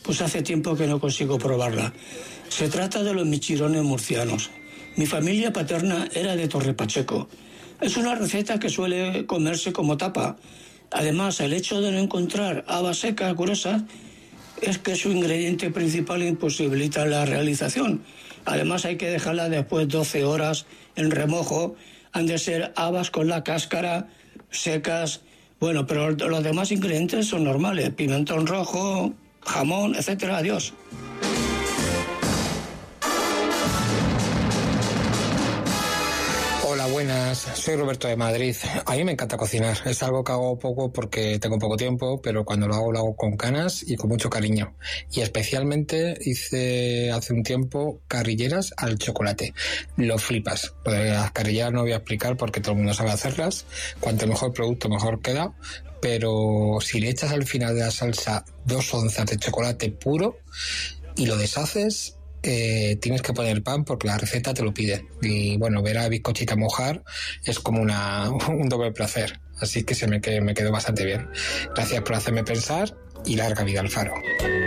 pues hace tiempo que no consigo probarla. Se trata de los michirones murcianos. Mi familia paterna era de Torre Pacheco. Es una receta que suele comerse como tapa. Además, el hecho de no encontrar habas secas gruesas es que su ingrediente principal imposibilita la realización. Además, hay que dejarla después 12 horas en remojo. Han de ser habas con la cáscara, secas. Bueno, pero los demás ingredientes son normales. Pimentón rojo, jamón, etcétera. Adiós. Hola, buenas. Soy Roberto de Madrid. A mí me encanta cocinar. Es algo que hago poco porque tengo poco tiempo, pero cuando lo hago con ganas y con mucho cariño. Y especialmente hice hace un tiempo carrilleras al chocolate. Lo flipas. Las carrilleras no voy a explicar porque todo el mundo sabe hacerlas. Cuanto mejor producto, mejor queda. Pero si le echas al final de la salsa 2 onzas de chocolate puro y lo deshaces, tienes que poner pan porque la receta te lo pide. Y bueno, ver a bizcochita mojar es como un doble placer. Así que me quedó bastante bien. Gracias por hacerme pensar y larga vida al Faro.